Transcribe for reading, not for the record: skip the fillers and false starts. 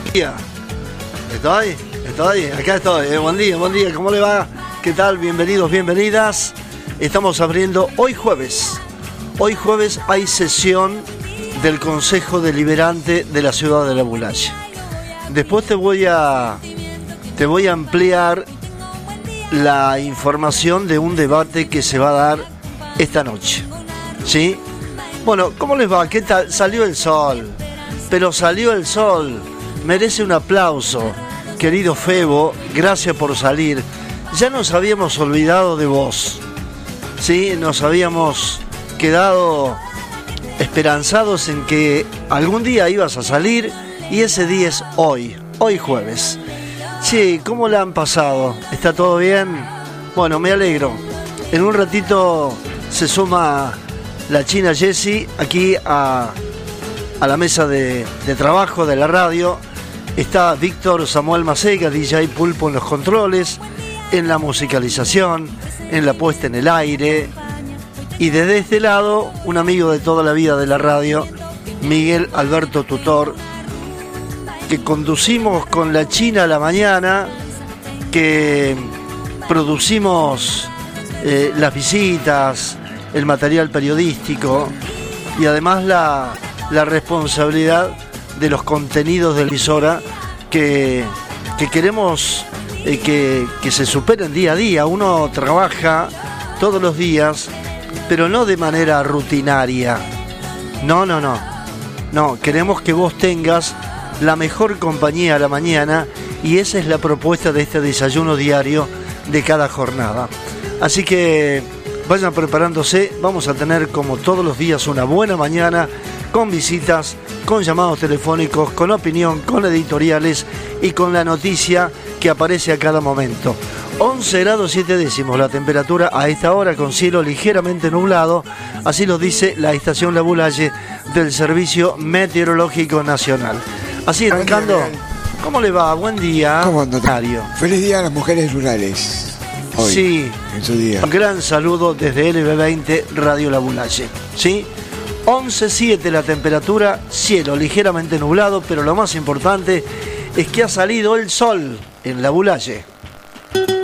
Acá estoy. Buen día, ¿cómo le va? ¿Qué tal? Bienvenidos, bienvenidas. Estamos abriendo hoy jueves. Hoy jueves hay sesión del Consejo Deliberante de la Ciudad de La Bulaye. Después te voy a ampliar la información de un debate que se va a dar esta noche. ¿Sí? Bueno, ¿cómo les va? ¿Qué tal? Salió el sol. Pero salió el sol. Merece un aplauso. Querido Febo, gracias por salir. Ya nos habíamos olvidado de vos. ¿Sí? Nos habíamos quedado esperanzados en que algún día ibas a salir y ese día es hoy jueves. Sí, ¿cómo la han pasado? ¿Está todo bien? Bueno, me alegro. En un ratito se suma la China Jessie aquí a la mesa de trabajo de la radio. Está Víctor Samuel Macega, DJ Pulpo en los controles, en la musicalización, en la puesta en el aire. Y desde este lado, un amigo de toda la vida de la radio, Miguel Alberto Tutor, que conducimos con la China a la mañana, que producimos las visitas, el material periodístico y además la responsabilidad de los contenidos de la emisora que queremos que se superen día a día. Uno trabaja todos los días, pero no de manera rutinaria. No, queremos que vos tengas la mejor compañía a la mañana y esa es la propuesta de este desayuno diario de cada jornada. Así que vayan preparándose, vamos a tener como todos los días una buena mañana con visitas, con llamados telefónicos, con opinión, con editoriales y con la noticia que aparece a cada momento. 11 grados 7 décimos la temperatura a esta hora con cielo ligeramente nublado, así lo dice la estación La Bulaye del Servicio Meteorológico Nacional. Así arrancando, ¿cómo le va? Buen día. ¿Cómo anda? Feliz día a las mujeres rurales. Hoy, sí, en su día. Un gran saludo desde LB20 Radio La Bulaye. ¿Sí? 11.7 la temperatura, cielo ligeramente nublado, pero lo más importante es que ha salido el sol en La Bulaye.